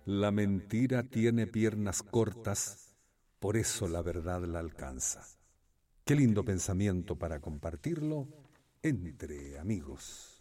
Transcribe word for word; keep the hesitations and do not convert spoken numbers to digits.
La mentira tiene piernas cortas, por eso la verdad la alcanza. Qué lindo pensamiento para compartirlo entre amigos.